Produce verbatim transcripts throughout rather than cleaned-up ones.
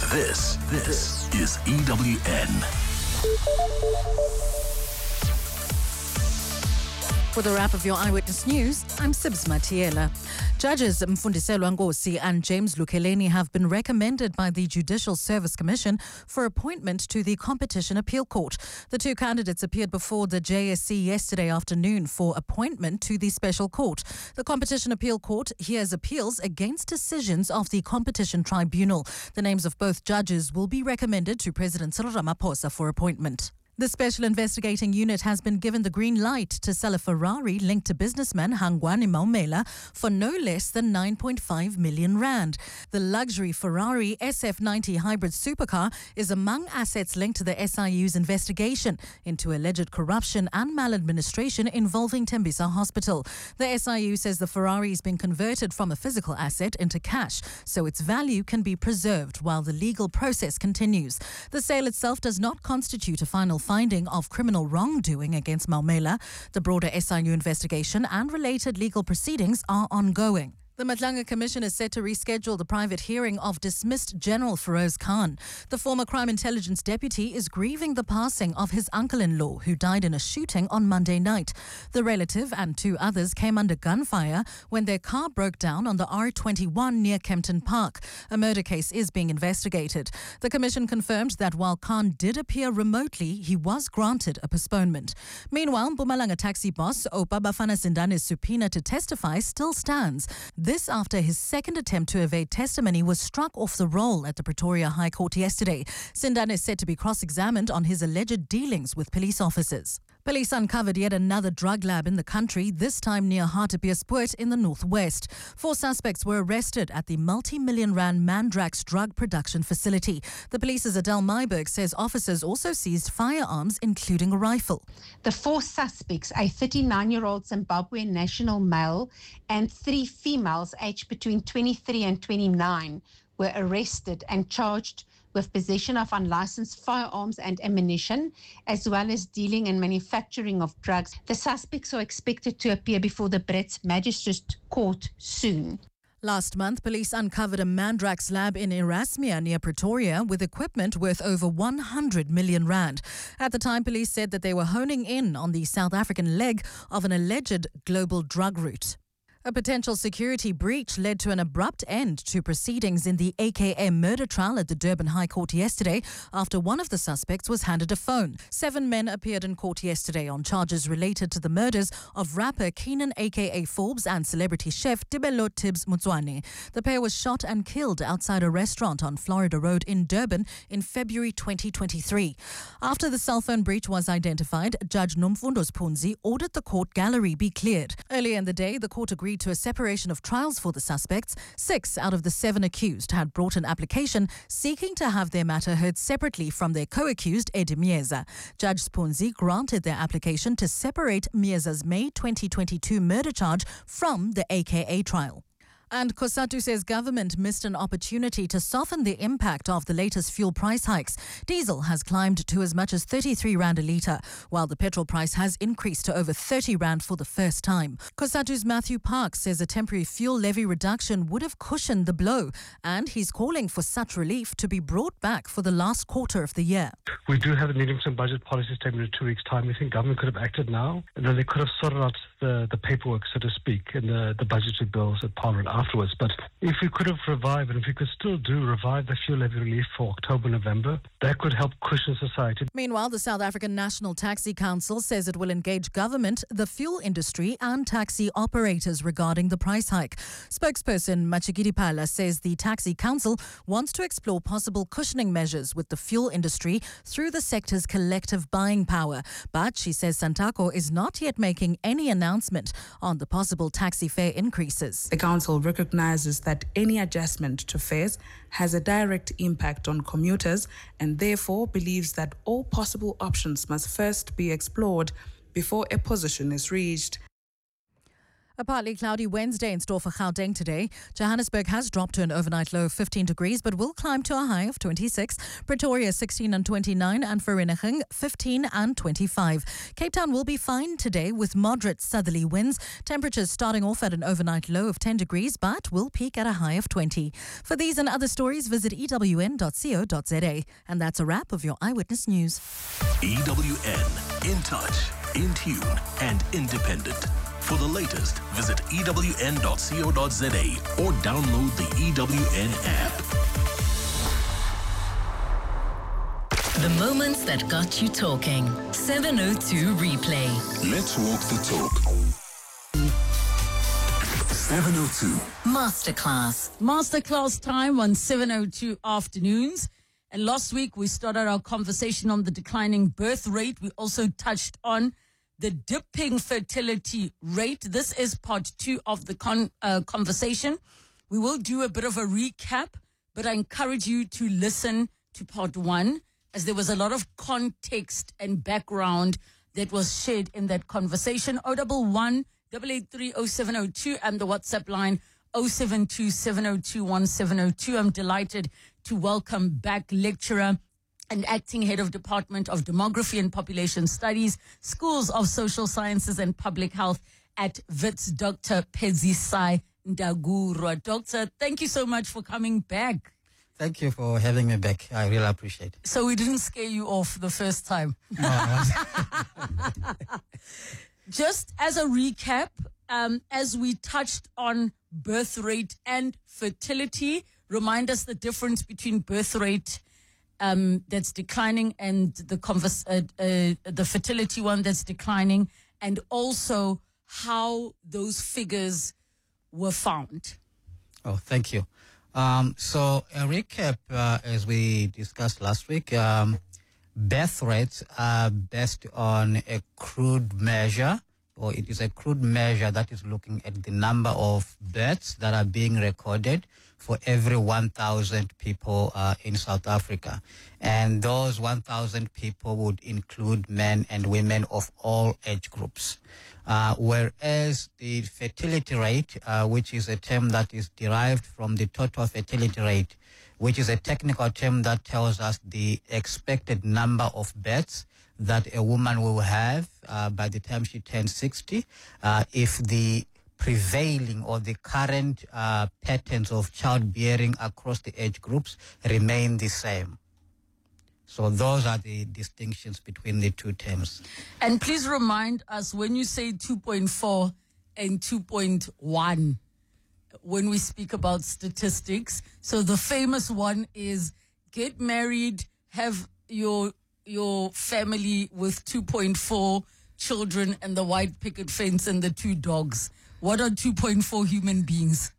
This, this is E W N. For the wrap of your Eyewitness News, I'm Sibs Matiela. Judges Mfundiselwa Ngosi and James Lukeleni have been recommended by the Judicial Service Commission for appointment to the Competition Appeal Court. The two candidates appeared before the J S C yesterday afternoon for appointment to the Special Court. The Competition Appeal Court hears appeals against decisions of the Competition Tribunal. The names of both judges will be recommended to President Cyril Ramaphosa for appointment. The Special Investigating Unit has been given the green light to sell a Ferrari linked to businessman Hangwani Maumela for no less than nine point five million rand. The luxury Ferrari S F ninety hybrid supercar is among assets linked to the S I U's investigation into alleged corruption and maladministration involving Tembisa Hospital. The S I U says the Ferrari has been converted from a physical asset into cash, so its value can be preserved while the legal process continues. The sale itself does not constitute a final finding of criminal wrongdoing against Maumela. The broader S I U investigation and related legal proceedings are ongoing. The Madlanga Commission is set to reschedule the private hearing of dismissed General Feroz Khan. The former Crime Intelligence Deputy is grieving the passing of his uncle-in-law, who died in a shooting on Monday night. The relative and two others came under gunfire when their car broke down on the R twenty-one near Kempton Park. A murder case is being investigated. The Commission confirmed that while Khan did appear remotely, he was granted a postponement. Meanwhile, Mpumalanga taxi boss Opa Bafana Sindane's subpoena to testify still stands. This after his second attempt to evade testimony was struck off the roll at the Pretoria High Court yesterday. Sindane is said to be cross-examined on his alleged dealings with police officers. Police uncovered yet another drug lab in the country, this time near Hartbeespoort in the northwest. Four suspects were arrested at the multi-million rand Mandrax drug production facility. The police's Adele Myberg says officers also seized firearms, including a rifle. The four suspects, a thirty-nine-year-old Zimbabwean national male and three females aged between twenty-three and twenty-nine, were arrested and charged with possession of unlicensed firearms and ammunition, as well as dealing and manufacturing of drugs. The suspects are expected to appear before the Brits Magistrate Court soon. Last month, police uncovered a Mandrax lab in Erasmia near Pretoria with equipment worth over one hundred million rand. At the time, police said that they were honing in on the South African leg of an alleged global drug route. A potential security breach led to an abrupt end to proceedings in the A K A murder trial at the Durban High Court yesterday after one of the suspects was handed a phone. Seven men appeared in court yesterday on charges related to the murders of rapper Keenan A K A Forbes and celebrity chef Tibelo Tibbs Motswane. The pair was shot and killed outside a restaurant on Florida Road in Durban in February twenty twenty-three. After the cell phone breach was identified, Judge Nomfundo Sphunzi ordered the court gallery be cleared. Earlier in the day, the court agreed to a separation of trials for the suspects. Six out of the seven accused had brought an application seeking to have their matter heard separately from their co-accused Eddie Mieza. Judge Sphunzi granted their application to separate Mieza's May twenty twenty-two murder charge from the A K A trial. And COSATU says government missed an opportunity to soften the impact of the latest fuel price hikes. Diesel has climbed to as much as thirty-three rand a litre, while the petrol price has increased to over thirty rand for the first time. COSATU's Matthew Parks says a temporary fuel levy reduction would have cushioned the blow, and he's calling for such relief to be brought back for the last quarter of the year. We do have a medium-term budget policy statement in two weeks' time. We think government could have acted now, and then they could have sorted out the, the paperwork, so to speak, and the, the budgetary bills at Parliament afterwards. But if we could have revived, and if we could still do revive the fuel levy relief for October, November, that could help cushion society. Meanwhile, the South African National Taxi Council says it will engage government, the fuel industry and taxi operators regarding the price hike. Spokesperson Machigidi Pala says the Taxi Council wants to explore possible cushioning measures with the fuel industry through the sector's collective buying power. But she says Santaco is not yet making any announcement on the possible taxi fare increases. The council recognizes that any adjustment to fares has a direct impact on commuters and therefore believes that all possible options must first be explored before a position is reached. A partly cloudy Wednesday in store for Gauteng today. Johannesburg has dropped to an overnight low of fifteen degrees, but will climb to a high of twenty-six. Pretoria sixteen and twenty-nine, and Vereeniging fifteen and twenty-five. Cape Town will be fine today with moderate southerly winds. Temperatures starting off at an overnight low of ten degrees, but will peak at a high of twenty. For these and other stories, visit e w n dot co dot z a. And that's a wrap of your Eyewitness News. E W N, in touch, in tune, and independent. For the latest, visit e w n dot co dot z a or download the E W N app. The moments that got you talking. seven oh two Replay. Let's walk the talk. seven oh two. Masterclass. Masterclass time on seven oh two afternoons. And last week we started our conversation on the declining birth rate. We also touched on the dipping fertility rate. This is part two of the con- uh, conversation. We will do a bit of a recap, but I encourage you to listen to part one, as there was a lot of context and background that was shared in that conversation. oh one one, eight eight three, oh seven oh two and the WhatsApp line oh seven two, seven oh two, one seven oh two. I'm delighted to welcome back lecturer and acting head of Department of Demography and Population Studies, Schools of Social Sciences and Public Health at Wits, Doctor Phezisai Ndagurwa. Doctor, thank you so much for coming back. Thank you for having me back. I really appreciate it. So we didn't scare you off the first time. No, Just as a recap, um, as we touched on birth rate and fertility, remind us the difference between birth rate um, that's declining and the converse, uh, uh, the fertility one that's declining, and also how those figures were found. Oh, thank you. Um, so a recap, uh, as we discussed last week, um, birth rates are based on a crude measure, or it is a crude measure that is looking at the number of births that are being recorded for every one thousand people uh, in South Africa. And those one thousand people would include men and women of all age groups. Uh, whereas the fertility rate, uh, which is a term that is derived from the total fertility rate, which is a technical term that tells us the expected number of births that a woman will have uh, by the time she turns sixty, uh, if the prevailing or the current uh, patterns of childbearing across the age groups remain the same. So those are the distinctions between the two terms. And please remind us, when you say two point four and two point one, when we speak about statistics, so the famous one is get married, have your your family with two point four children and the white picket fence and the two dogs. What are two point four human beings?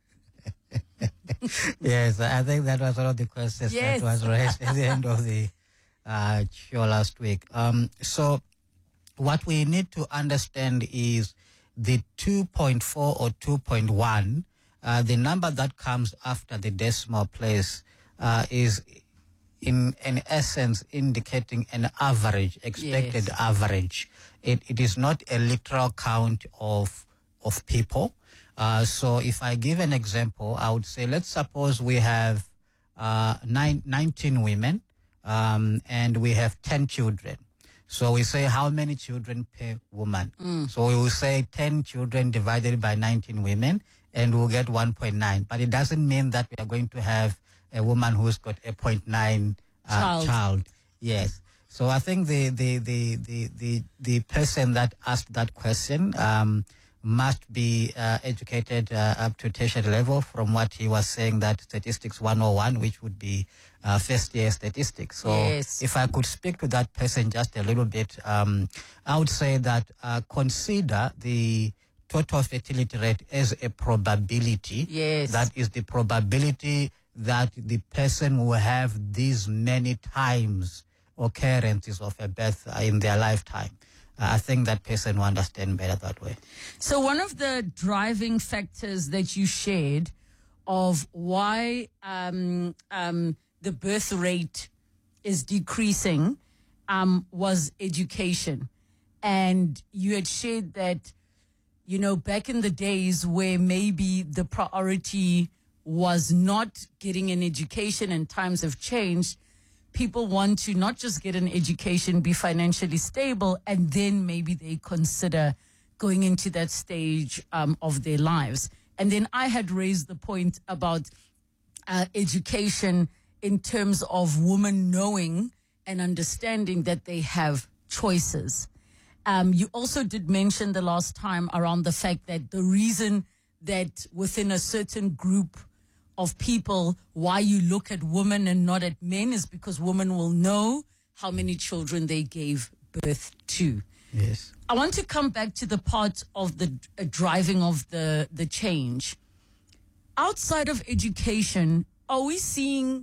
Yes, I think that was one of the questions Yes. that was raised at the end of the uh, show last week. Um, so what we need to understand is the two point four or two point one, uh, the number that comes after the decimal place uh, is in in essence indicating an average, expected Yes. average. It, it is not a literal count of of people. Uh, so if I give an example, I would say, let's suppose we have uh, nine, nineteen women um, and we have ten children. So we say how many children per woman? Mm. So we will say ten children divided by nineteen women and we'll get one point nine. But it doesn't mean that we are going to have a woman who's got a zero point nine uh, Child. child. Yes. So I think the, the, the, the, the, the person that asked that question um, must be uh, educated uh, up to tertiary level, from what he was saying, that statistics one oh one, which would be uh, first year statistics. So Yes. if I could speak to that person just a little bit, um, I would say that uh, consider the total fertility rate as a probability. Yes. That is the probability that the person will have these many times occurrences of a birth in their lifetime. Uh, I think that person will understand better that way. So one of the driving factors that you shared of why um, um, the birth rate is decreasing um, was education. And you had shared that you know, back in the days where maybe the priority was not getting an education and times have changed, people want to not just get an education, be financially stable, and then maybe they consider going into that stage um, of their lives. And then I had raised the point about uh, education in terms of women knowing and understanding that they have choices. Um, you also did mention the last time around the fact that the reason that within a certain group of people, why you look at women and not at men is because women will know how many children they gave birth to. Yes. I want to come back to the part of the uh, driving of the, the change. Outside of education, are we seeing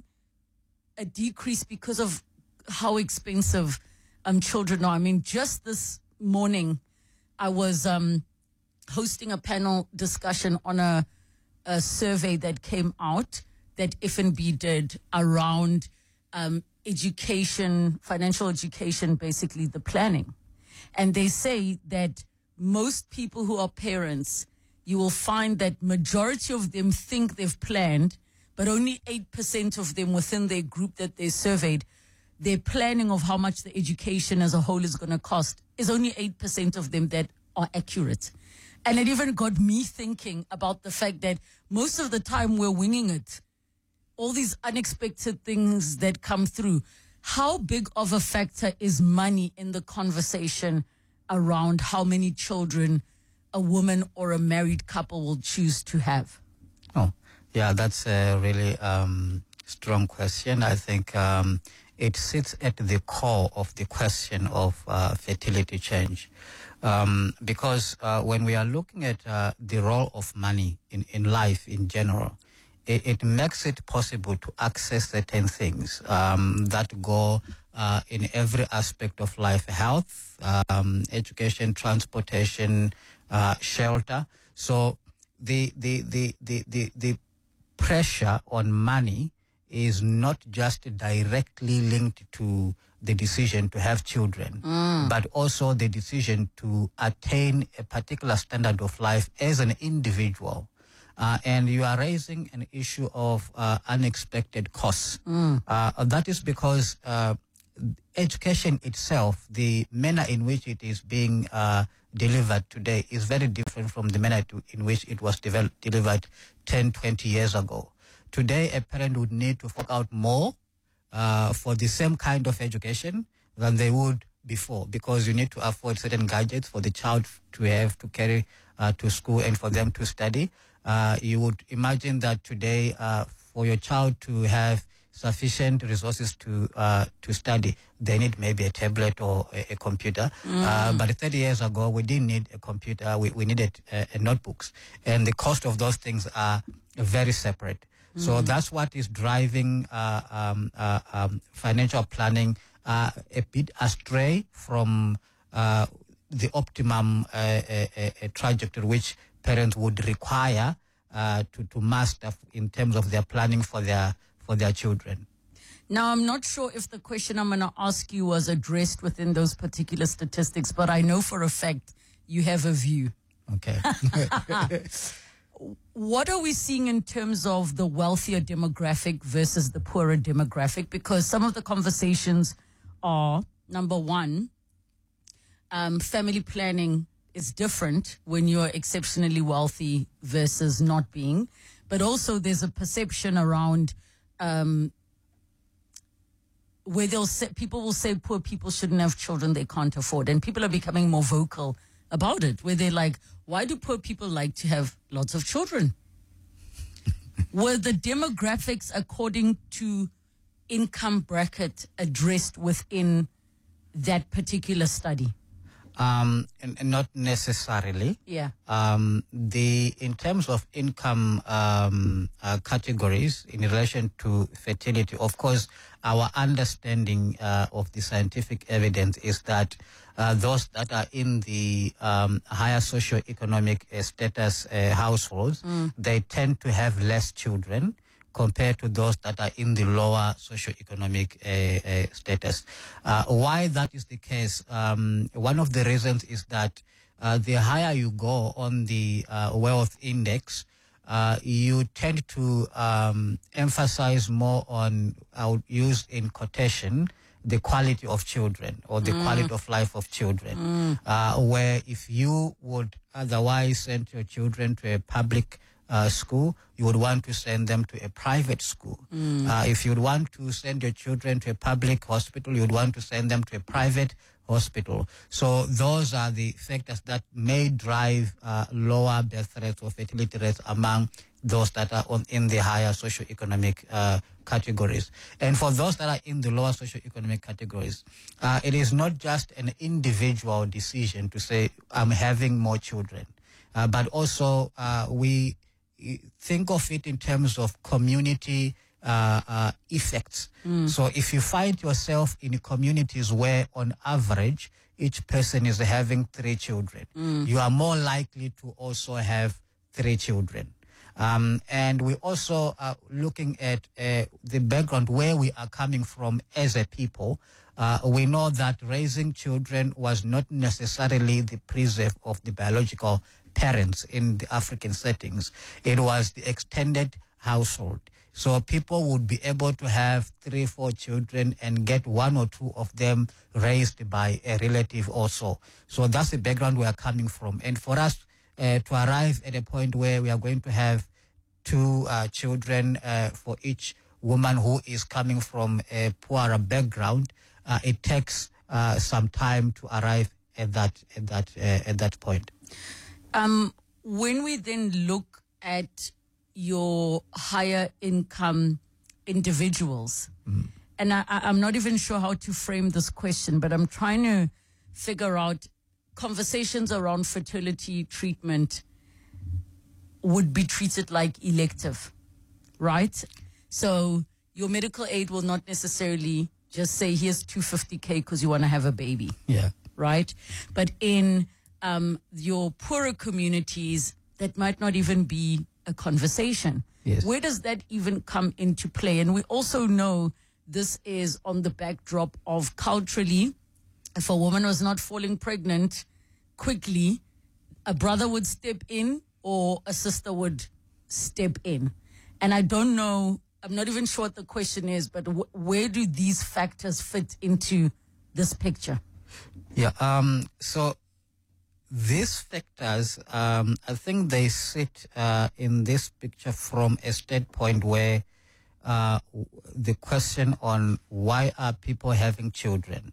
a decrease because of how expensive um, children are? I mean, just this morning, I was um, hosting a panel discussion on a, a survey that came out that F N B did around um, education, financial education, basically the planning. And they say that most people who are parents, you will find that majority of them think they've planned, but only eight percent of them within their group that they surveyed, their planning of how much the education as a whole is going to cost is only eight percent of them that are accurate. And it even got me thinking about the fact that most of the time we're winging it. All these unexpected things that come through. How big of a factor is money in the conversation around how many children a woman or a married couple will choose to have? Oh, yeah, that's a really um, strong question. I think um, it sits at the core of the question of uh, fertility change. Um, because uh, when we are looking at uh, the role of money in, in life in general, it, it makes it possible to access certain things um, that go uh, in every aspect of life: health, um, education, transportation, uh, shelter. So the, the, the, the, the, the pressure on money is not just directly linked to the decision to have children, mm. but also the decision to attain a particular standard of life as an individual. Uh, and you are raising an issue of uh, unexpected costs. Mm. Uh, that is because uh, education itself, the manner in which it is being uh, delivered today is very different from the manner to, in which it was devel- delivered ten, twenty years ago. Today, a parent would need to fork out more uh, for the same kind of education than they would before, because you need to afford certain gadgets for the child to have to carry uh, to school and for them to study. Uh, you would imagine that today, uh, for your child to have sufficient resources to uh, to study, they need maybe a tablet or a, a computer. Mm. Uh, but thirty years ago, we didn't need a computer. We, we needed uh, notebooks. And the cost of those things are very separate. So mm. that's what is driving uh, um, uh, um, financial planning uh, a bit astray from uh, the optimum uh, uh, uh, trajectory which parents would require uh, to, to master in terms of their planning for their for their children. Now, I'm not sure if the question I'm going to ask you was addressed within those particular statistics, but I know for a fact you have a view. Okay. What are we seeing in terms of the wealthier demographic versus the poorer demographic? Because some of the conversations are, number one, um, family planning is different when you're exceptionally wealthy versus not being. But also there's a perception around um, where they'll say, people will say poor people shouldn't have children they can't afford. And people are becoming more vocal about it, where they're like, why do poor people like to have lots of children? Were the demographics according to income bracket addressed within that particular study? Um, and, and not necessarily. Yeah. Um, the in terms of income um, uh, categories in relation to fertility, of course, our understanding uh, of the scientific evidence is that uh, those that are in the um, higher socioeconomic uh, status uh, households, mm. they tend to have less children compared to those that are in the lower socioeconomic uh, uh, status. Uh, why that is the case, um, one of the reasons is that uh, the higher you go on the uh, wealth index, uh, you tend to um, emphasize more on, I would use in quotation, the quality of children or the mm. quality of life of children. Mm. Uh, where if you would otherwise send your children to a public uh, school, you would want to send them to a private school. Mm. Uh, if you would want to send your children to a public hospital, you would want to send them to a private hospital. So those are the factors that may drive uh, lower birth rates or fertility rates among those that are on, in the higher socioeconomic uh, categories. And for those that are in the lower socioeconomic categories, uh, it is not just an individual decision to say, I'm having more children, uh, but also uh, we think of it in terms of community uh, uh, effects. Mm. So if you find yourself in communities where on average, each person is having three children, mm. you are more likely to also have three children. Um, and we also are looking at uh, the background where we are coming from as a people. Uh, we know that raising children was not necessarily the preserve of the biological parents in the African settings. It was the extended household. So people would be able to have three, four children and get one or two of them raised by a relative also. So that's the background we are coming from. And for us, Uh, to arrive at a point where we are going to have two uh, children uh, for each woman who is coming from a poorer background, uh, it takes uh, some time to arrive at that at that uh, at that point. Um, when we then look at your higher income individuals, mm. and I, I'm not even sure how to frame this question, but I'm trying to figure out. Conversations around fertility treatment would be treated like elective, right? So your medical aid will not necessarily just say, here's two hundred fifty K because you want to have a baby. Yeah. Right? But in um, your poorer communities, that might not even be a conversation. Yes. Where does that even come into play? And we also know this is on the backdrop of culturally, if a woman was not falling pregnant quickly, a brother would step in or a sister would step in. And I don't know, I'm not even sure what the question is, but w- where do these factors fit into this picture? Yeah, um, so these factors, um, I think they sit uh, in this picture from a standpoint where uh, the question on why are people having children?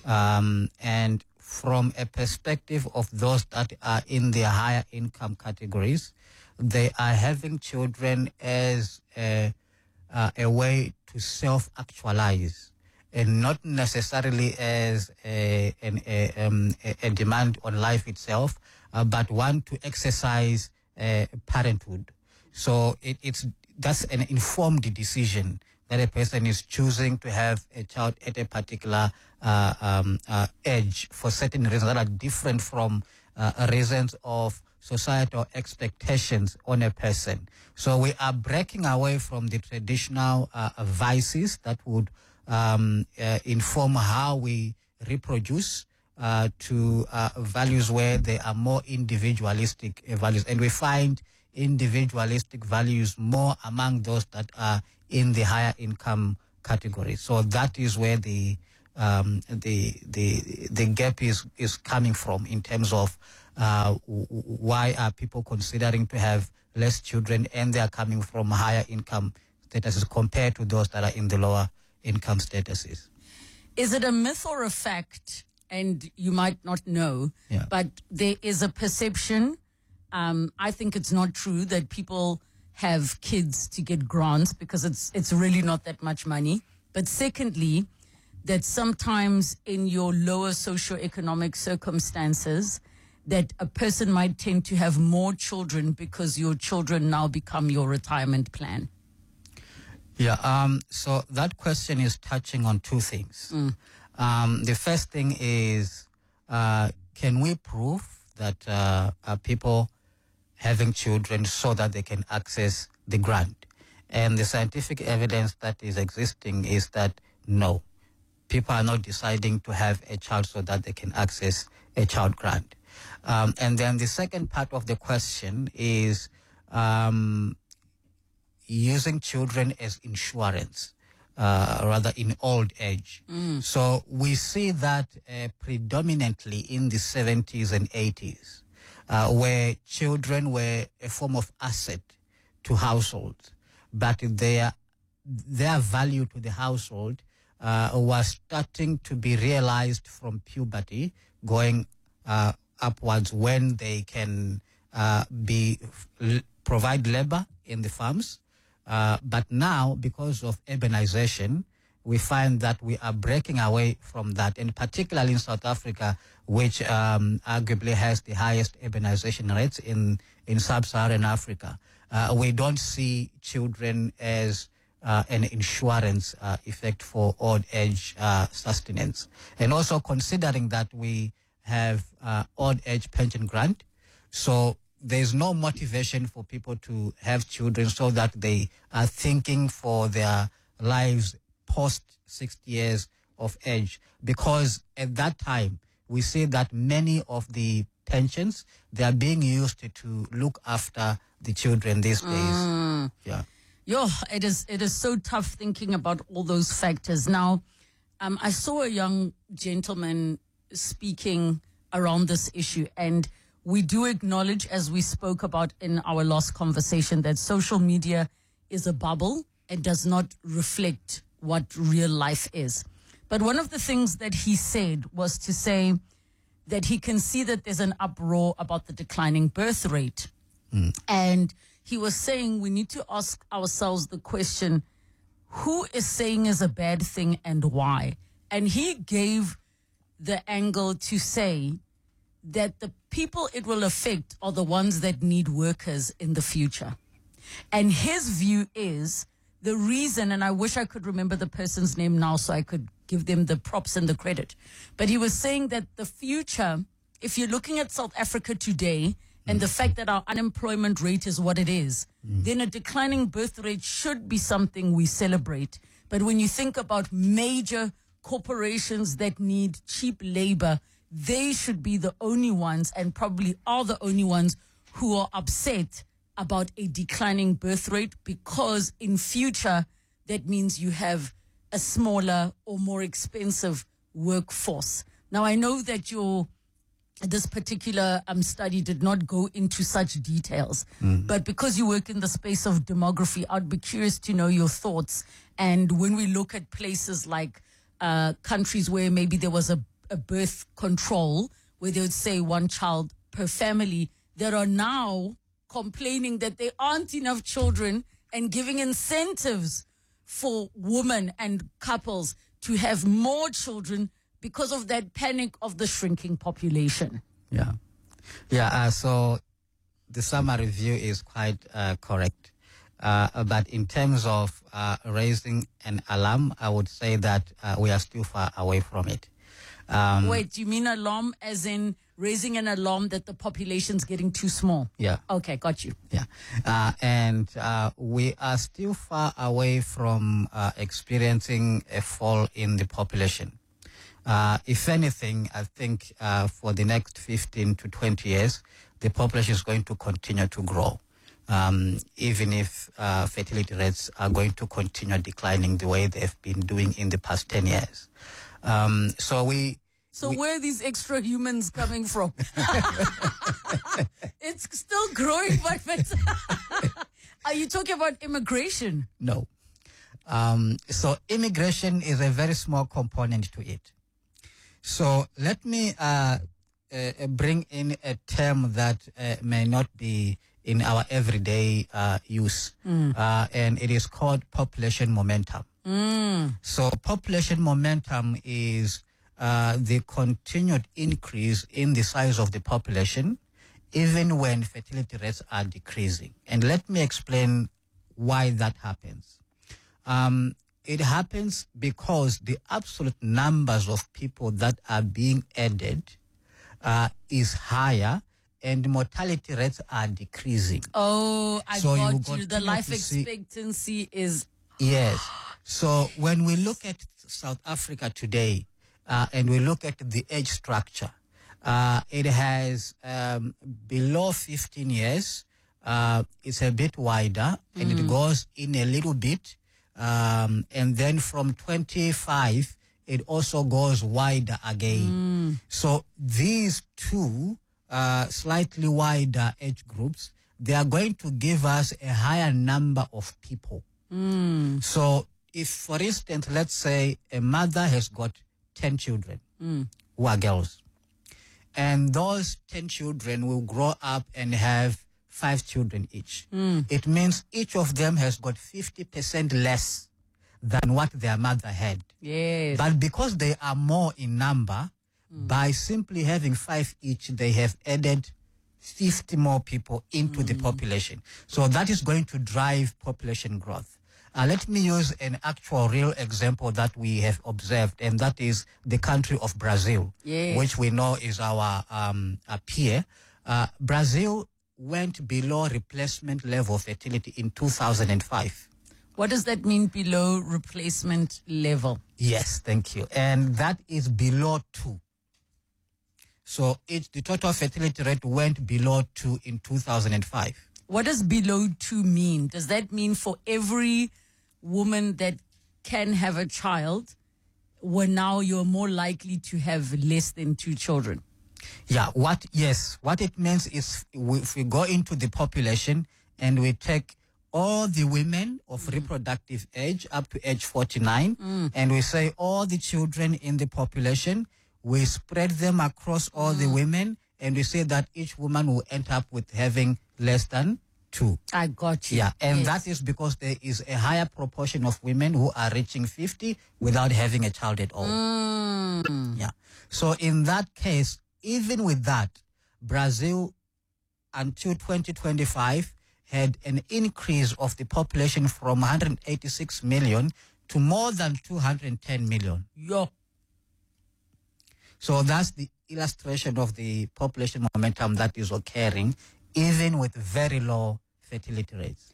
Um, and from a perspective of those that are in the higher income categories, they are having children as a, uh, a way to self-actualize and not necessarily as a, an, a, um, a, a demand on life itself, uh, but one to exercise uh, parenthood. So it, it's that's an informed decision that a person is choosing to have a child at a particular uh, um, uh, age for certain reasons that are different from uh, reasons of societal expectations on a person. So we are breaking away from the traditional uh, vices that would um, uh, inform how we reproduce uh, to uh, values where they are more individualistic uh, values. And we find individualistic values more among those that are in the higher income category. So that is where the um, the the the gap is is coming from in terms of uh, w- why are people considering to have less children and they are coming from higher income statuses compared to those that are in the lower income statuses. Is it a myth or a fact? And you might not know, yeah. but there is a perception. Um, I think it's not true that people have kids to get grants because it's it's really not that much money. But secondly, that sometimes in your lower socioeconomic circumstances, that a person might tend to have more children because your children now become your retirement plan. Yeah, um, so that question is touching on two things. Mm. Um, the first thing is, uh, can we prove that uh, uh, people having children so that they can access the grant? And the scientific evidence that is existing is that no, people are not deciding to have a child so that they can access a child grant. Um, and then the second part of the question is um, using children as insurance, uh, rather in old age. Mm. So we see that uh, predominantly in the seventies and eighties, uh, where children were a form of asset to households, but their their value to the household uh, was starting to be realized from puberty, going uh, upwards when they can uh, be l- provide labor in the farms. Uh, but now, because of urbanization, we find that we are breaking away from that, and particularly in South Africa, which um, arguably has the highest urbanization rates in, in sub-Saharan Africa. Uh, we don't see children as uh, an insurance uh, effect for old age uh, sustenance. And also considering that we have uh, old age pension grant, so there's no motivation for people to have children, so that they are thinking for their lives post sixty years of age, because at that time we see that many of the pensions, they are being used to, to look after the children these days. Mm. Yeah. Yo, it is it is so tough thinking about all those factors. Now, um, I saw a young gentleman speaking around this issue, and we do acknowledge, as we spoke about in our last conversation, that social media is a bubble and does not reflect what real life is. But one of the things that he said was to say that he can see that there's an uproar about the declining birth rate. Mm. And he was saying we need to ask ourselves the question, who is saying is a bad thing and why? And he gave the angle to say that the people it will affect are the ones that need workers in the future. And his view is the reason, and I wish I could remember the person's name now so I could give them the props and the credit, but he was saying that the future, if you're looking at South Africa today and the fact that our unemployment rate is what it is, mm. then a declining birth rate should be something we celebrate. But when you think about major corporations that need cheap labor, they should be the only ones, and probably are the only ones, who are upset about a declining birth rate, because in future that means you have a smaller or more expensive workforce. Now, I know that your this particular um, study did not go into such details, mm. but because you work in the space of demography, I'd be curious to know your thoughts. And when we look at places like uh, countries where maybe there was a, a birth control, where they would say one child per family, there are now complaining that there aren't enough children and giving incentives for women and couples to have more children because of that panic of the shrinking population. Yeah. Yeah, uh, so the summary view is quite uh, correct. Uh, but in terms of uh, raising an alarm, I would say that uh, we are still far away from it. Um, Wait, do you mean alarm as in raising an alarm that the population's getting too small? Yeah. Okay, got you. Yeah. Uh, and uh, we are still far away from uh, experiencing a fall in the population. Uh, if anything, I think uh, for the next fifteen to twenty years, the population is going to continue to grow, um, even if uh, fertility rates are going to continue declining the way they've been doing in the past ten years. Um, so we... So we, where are these extra humans coming from? It's still growing, but are you talking about immigration? No. Um, so immigration is a very small component to it. So let me uh, uh, bring in a term that uh, may not be in our everyday uh, use, mm. uh, and it is called population momentum. Mm. So population momentum is uh, the continued increase in the size of the population, even when fertility rates are decreasing. And let me explain why that happens. Um, It happens because the absolute numbers of people that are being added uh, is higher, and mortality rates are decreasing. Oh, I so got you. you. The life expectancy is... Yes. So when we look at South Africa today, uh, and we look at the age structure, Uh, it has um, below fifteen years. Uh, it's a bit wider, mm. and it goes in a little bit. Um, and then from twenty-five, it also goes wider again. Mm. So these two uh, slightly wider age groups, they are going to give us a higher number of people. Mm. So if, for instance, let's say a mother has got ten children mm. who are girls, and those ten children will grow up and have five children each. Mm. It means each of them has got fifty percent less than what their mother had. Yes. But because they are more in number, mm. by simply having five each, they have added fifty more people into mm. the population. So that is going to drive population growth. Uh, let me use an actual real example that we have observed, and that is the country of Brazil, yes. which we know is our, um, our peer. Uh, Brazil went below replacement level fertility in two thousand five. What does that mean, below replacement level? Yes, thank you. And that is below two. So it, the total fertility rate went below two in two thousand five. What does below two mean? Does that mean for every woman that can have a child, well, now you're more likely to have less than two children? Yeah, what, yes, what it means is if we go into the population and we take all the women of mm. reproductive age up to age forty-nine, mm. and we say all the children in the population, we spread them across all mm. the women, and we say that each woman will end up with having less than two. I got you. Yeah, and yes. that is because there is a higher proportion of women who are reaching fifty without having a child at all. Mm. Yeah. So in that case, even with that, Brazil until twenty twenty-five had an increase of the population from one hundred eighty-six million to more than two hundred ten million. Yo. So that's the illustration of the population momentum that is occurring, even with very low fertility rates.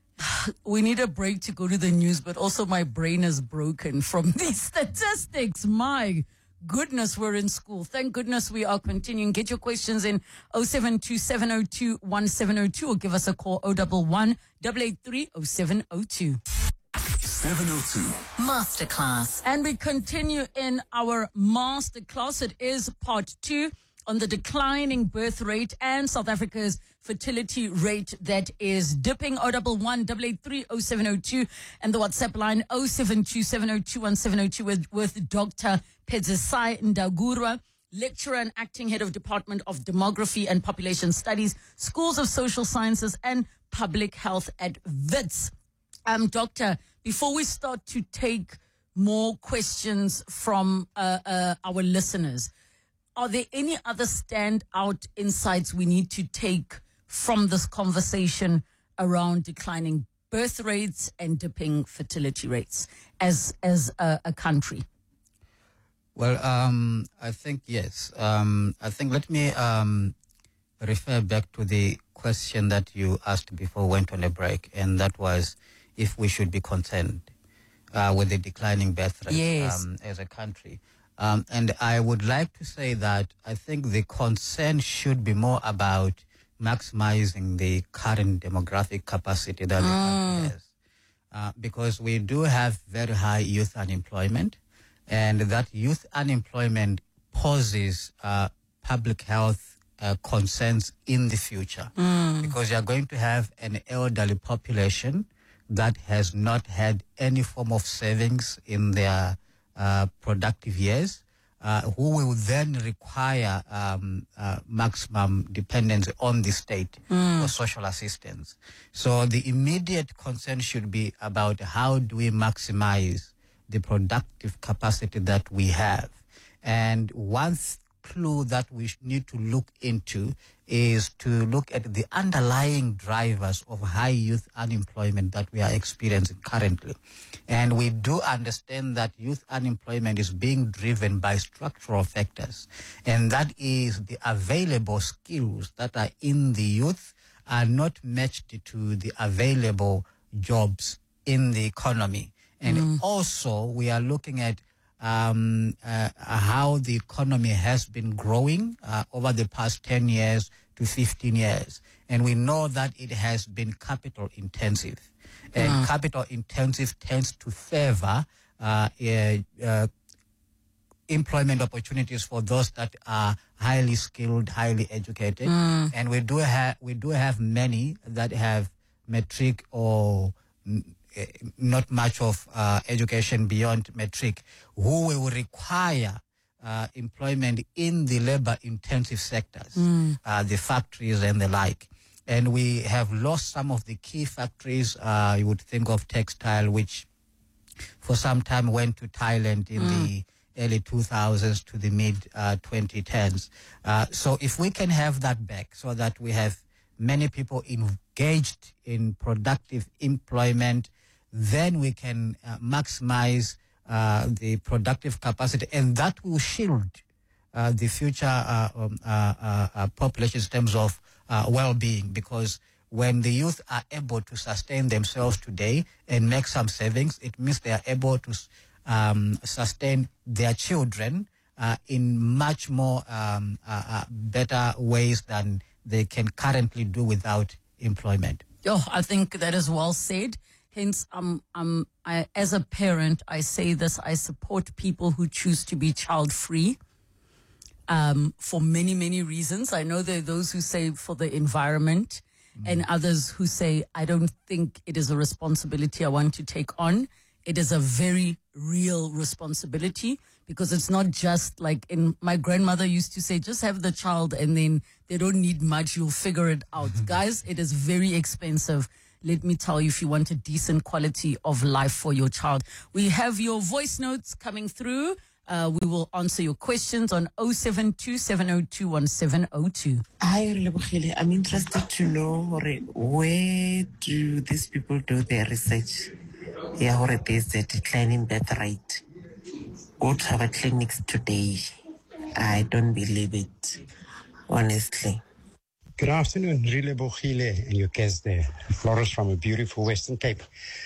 We need a break to go to the news, but also my brain is broken from these statistics. My goodness, we're in school. Thank goodness we are continuing. Get your questions in oh seven two seven oh two one seven oh two or give us a call oh one one, eight eight three, oh seven oh two. seven oh two. Masterclass. And we continue in our masterclass. It is part two on the declining birth rate and South Africa's fertility rate that is dipping. oh one one, eight eight three, oh seven oh two and the WhatsApp line oh seven two seven oh two one seven oh two with, with Doctor Pedzisai Ndagurwa, lecturer and acting head of Department of Demography and Population Studies, Schools of Social Sciences and Public Health at Wits. Um, Doctor, before we start to take more questions from uh, uh, our listeners, are there any other standout insights we need to take from this conversation around declining birth rates and dipping fertility rates as as a, a country? Well, um, I think yes. Um, I think let me um, refer back to the question that you asked before we went on a break, and that was if we should be concerned uh, with the declining birth rate yes. um, as a country. Um, and I would like to say that I think the concern should be more about maximizing the current demographic capacity that mm. the country has. Uh, because we do have very high youth unemployment, and that youth unemployment poses uh, public health uh, concerns in the future. Mm. Because you're going to have an elderly population that has not had any form of savings in their Uh, productive years, uh, who will then require um, uh, maximum dependence on the state mm. for social assistance. So the immediate concern should be about how do we maximize the productive capacity that we have. And one clue that we need to look into is to look at the underlying drivers of high youth unemployment that we are experiencing currently. And we do understand that youth unemployment is being driven by structural factors, and that is the available skills that are in the youth are not matched to the available jobs in the economy. And mm. also we are looking at um, uh, how the economy has been growing uh, over the past ten years to fifteen years. And we know that it has been capital intensive. And Mm. capital intensive tends to favor uh, uh, uh, employment opportunities for those that are highly skilled, highly educated. Mm. And we do have we do have many that have matric or mm, eh, not much of uh, education beyond matric, who will require uh, employment in the labor-intensive sectors, Mm. uh, the factories and the like. And we have lost some of the key factories. Uh, you would think of textile, which for some time went to Thailand in Mm. the early two thousands to the mid uh, twenty tens. Uh, so if we can have that back, so that we have many people engaged in productive employment, then we can uh, maximize uh, the productive capacity, and that will shield uh, the future uh, um, uh, uh, uh, population in terms of uh, well-being, because when the youth are able to sustain themselves today and make some savings, it means they are able to um, sustain their children uh, in much more um, uh, uh, better ways than they can currently do without employment. Oh, I think that is well said. Hence, um, um, I, as a parent, I say this: I support people who choose to be child-free. Um, for many, many reasons. I know there are those who say for the environment, mm. and others who say, I don't think it is a responsibility I want to take on. It is a very real responsibility, because it's not just like in my grandmother used to say, just have the child and then they don't need much. You'll figure it out. Guys, it is very expensive. Let me tell you, if you want a decent quality of life for your child. We have your voice notes coming through. Uh, we will answer your questions on oh seven two, seven oh two, one seven oh two. Hi, Relebogile. I'm interested to know where do these people do their research? Yeah, or there's a declining birth rate. Go to our clinics today. I don't believe it, honestly. Good afternoon, Relebogile and your guest there. Floris from a beautiful Western Cape.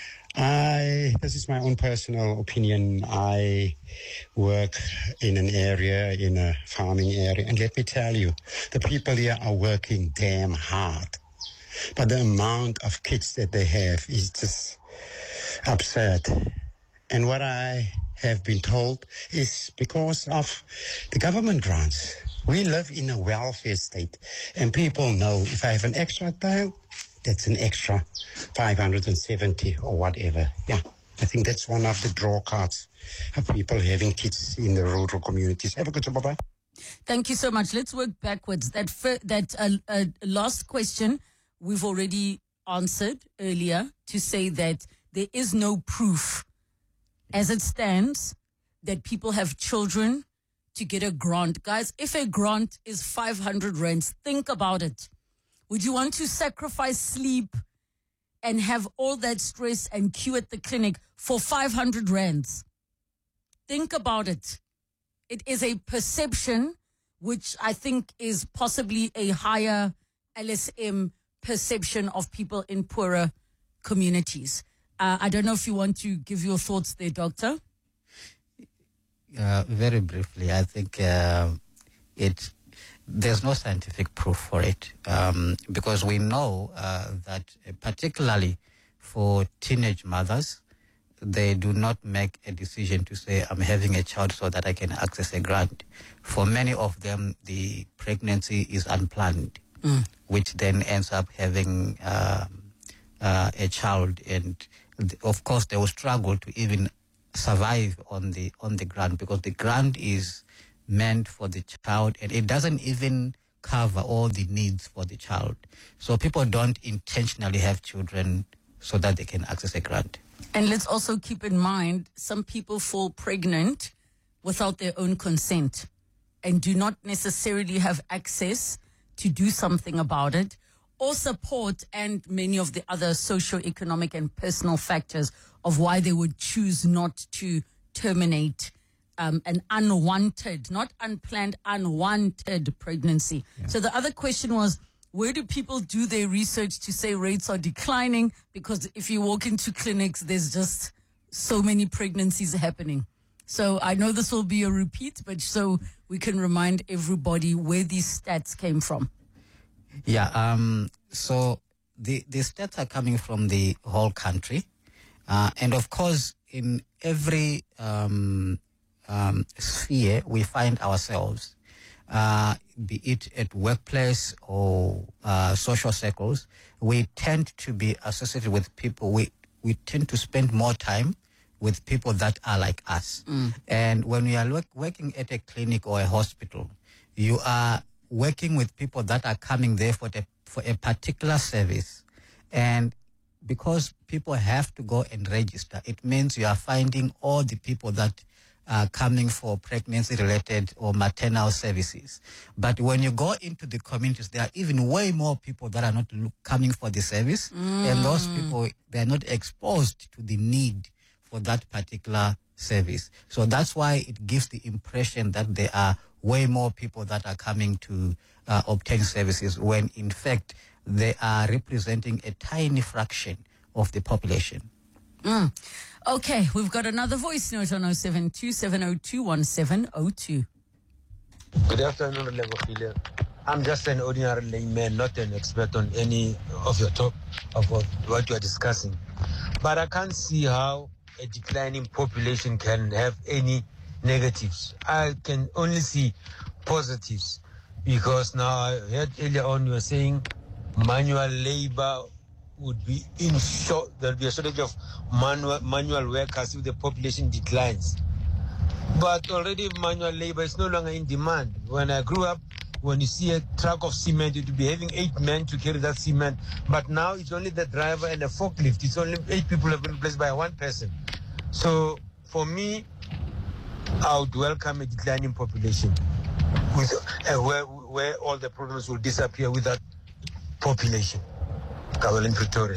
I, this is my own personal opinion. I work in an area, in a farming area, and let me tell you, the people here are working damn hard. But the amount of kids that they have is just absurd. And what I have been told is because of the government grants. We live in a welfare state, and people know if I have an extra child, that's an extra five hundred seventy or whatever. Yeah, I think that's one of the draw cards of people having kids in the rural communities. Have a good day. Bye-bye. Thank you so much. Let's work backwards. That fir- that uh, uh, last question we've already answered earlier, to say that there is no proof as it stands that people have children to get a grant. Guys, if a grant is five hundred rands, think about it. Would you want to sacrifice sleep and have all that stress and queue at the clinic for five hundred rands? Think about it. It is a perception, which I think is possibly a higher L S M perception of people in poorer communities. Uh, I don't know if you want to give your thoughts there, Doctor. Uh, very briefly, I think uh, it there's no scientific proof for it, um, because we know uh, that uh, particularly for teenage mothers, they do not make a decision to say, I'm having a child so that I can access a grant. For many of them, the pregnancy is unplanned, mm. which then ends up having uh, uh, a child. And th- of course, they will struggle to even survive on the on the grant, because the grant is meant for the child and it doesn't even cover all the needs for the child. So people don't intentionally have children so that they can access a grant. And let's also keep in mind, some people fall pregnant without their own consent and do not necessarily have access to do something about it, or support, and many of the other socio-economic and personal factors of why they would choose not to terminate um, an unwanted, not unplanned, unwanted pregnancy. Yeah. So the other question was, where do people do their research to say rates are declining? Because if you walk into clinics, there's just so many pregnancies happening. So I know this will be a repeat, but so we can remind everybody where these stats came from. Yeah, um, so the, the stats are coming from the whole country. Uh, and of course, in every um, um, sphere we find ourselves, uh, be it at workplace or uh, social circles, we tend to be associated with people. We, we tend to spend more time with people that are like us. Mm. And when we are look, working at a clinic or a hospital, you are working with people that are coming there for, the, for a particular service. And because people have to go and register, it means you are finding all the people that are coming for pregnancy-related or maternal services. But when you go into the communities, there are even way more people that are not look, coming for the service. Mm. And those people, they are not exposed to the need for that particular service. So that's why it gives the impression that there are way more people that are coming to uh, obtain services, when in fact they are representing a tiny fraction of the population. Mm. Okay, we've got another voice note on oh seven two, seven oh two, one seven oh two. Good afternoon, Lebohile. I'm just an ordinary layman, not an expert on any of your talk of what you are discussing. But I can't see how a declining population can have any negatives. I can only see positives, because now I heard earlier on you were saying manual labor would be in short, there'll be a shortage of manual manual workers if the population declines. But already manual labor is no longer in demand. When I grew up, when you see a truck of cement, it would be having eight men to carry that cement. But now it's only the driver and a forklift. It's only eight people have been replaced by one person. So for me, I would welcome a declining population with, uh, where, where all the problems will disappear with that population. Kabelo in Pretoria.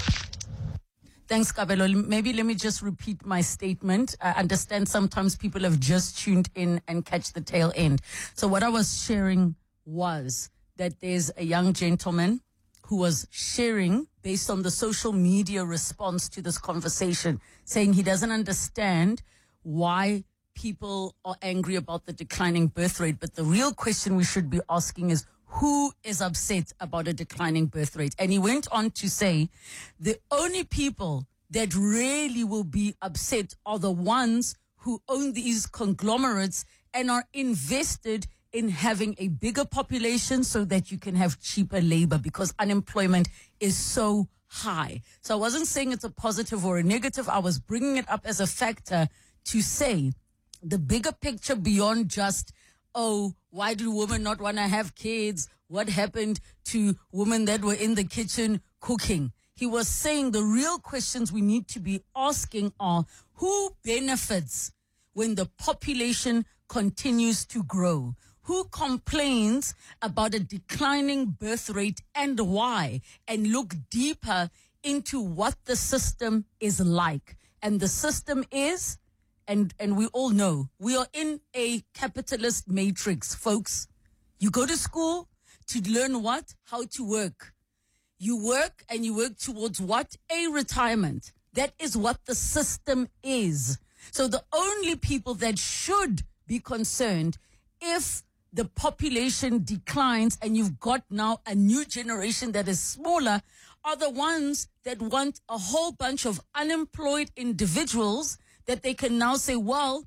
Thanks, Kabelo. Maybe let me just repeat my statement. I understand sometimes people have just tuned in and catch the tail end. So what I was sharing was that there's a young gentleman who was sharing based on the social media response to this conversation, saying he doesn't understand why people are angry about the declining birth rate. But the real question we should be asking is, who is upset about a declining birth rate? And he went on to say, the only people that really will be upset are the ones who own these conglomerates and are invested in having a bigger population so that you can have cheaper labor, because unemployment is so high. So I wasn't saying it's a positive or a negative. I was bringing it up as a factor to say the bigger picture beyond just, oh, why do women not want to have kids? What happened to women that were in the kitchen cooking? He was saying the real questions we need to be asking are, who benefits when the population continues to grow? Who complains about a declining birth rate and why? And look deeper into what the system is like. And the system is, and, and we all know, we are in a capitalist matrix, folks. You go to school to learn what? How to work. You work and you work towards what? A retirement. That is what the system is. So the only people that should be concerned if the population declines and you've got now a new generation that is smaller are the ones that want a whole bunch of unemployed individuals that they can now say, well,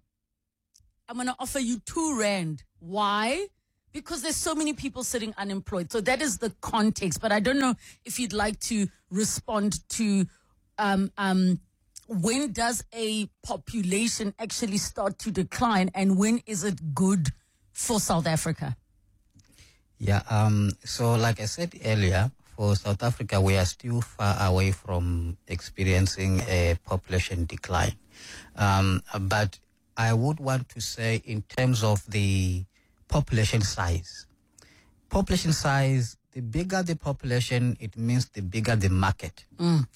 I'm going to offer you two rand. Why? Because there's so many people sitting unemployed. So that is the context. But I don't know if you'd like to respond to um, um, when does a population actually start to decline and when is it good for South Africa? Yeah, um, so like I said earlier, for South Africa, we are still far away from experiencing a population decline. Um, but I would want to say in terms of the population size, population size, the bigger the population, it means the bigger the market. Mm.